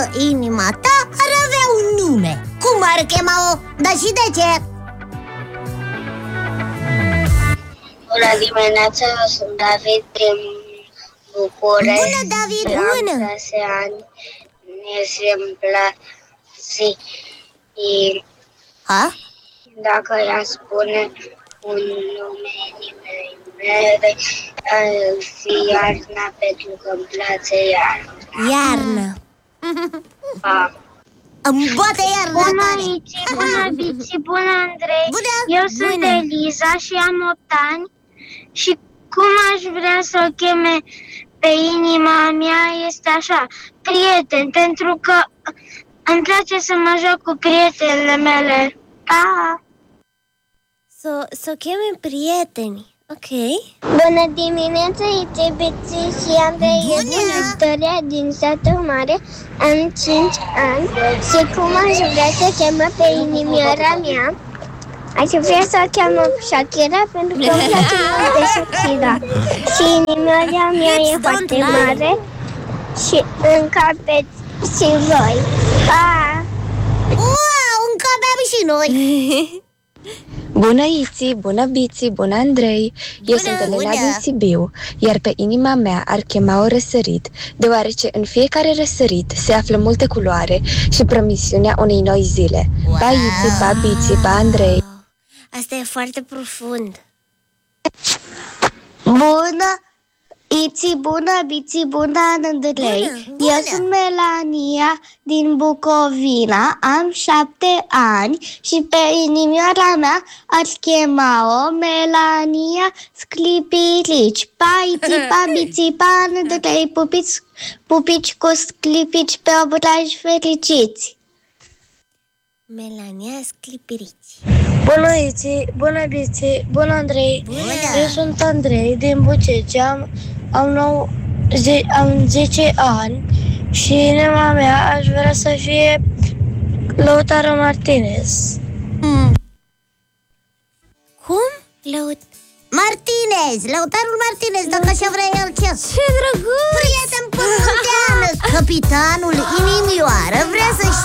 inima ta ar avea un nume. Cum ar chema-o? Dar și de ce? Bună dimineața, eu sunt David din București. Bună, David, bună! Am 6 ani. Mie îmi place. Ha? Dacă ea spune un nume inimii mele, ar fi Iarna, pentru că îmi place iarna. Iarnă. Pa. Îmi bate iarna Bună, tare. Ici, bună, Bici, bună, Andrei. Bună, Eu sunt bună. Eliza și am 8 ani. Și cum aș vrea să o cheme pe inima mea este așa, prieten, pentru că îmi place să mă joc cu prietenele mele. Pa! Să o cheme prieteni. Ok. Bună dimineața, Ici, Bici și Andrei. Eu sunt Victoria din satul mare, am 5 ani. Și cum aș vrea să chemă pe inimioara mea? Aș vrea să o cheamă Shakira, pentru că îmi place mult de Shakira. Și inimioara mea e foarte mare și încapeți și voi. Pa! Wow, încapeam și noi. Bună, Iți, bună, Biți, bună, Andrei. Eu sunt Elena din Sibiu, iar pe inima mea ar chema o răsărit, deoarece în fiecare răsărit se află multe culoare și promisiunea unei noi zile. Pa, Iți, pa, Biți, pa, Andrei. Asta e foarte profund. Bună, Iți, bună, Biți, bună, Andrei. Bună. Eu sunt Melania din Bucovina, am 7 ani și pe inimioara mea aș chema-o Melania Sclipirici. Pa, Iți, pa, Biți, pa, Andrei, pupici, pupici cu sclipici pe obraj fericiți. Melania Sclipirici. Bună, Iți, bună, Biți, bună, Andrei. Bună. Eu sunt Andrei din Bucece, am 10 ani și inima mea aș vrea să fie Lautaro Martinez. Cum? Lautarul Martinez, dacă așa vrea el, ce drăguț! Prieten pământean, capitanul inimioară vrea să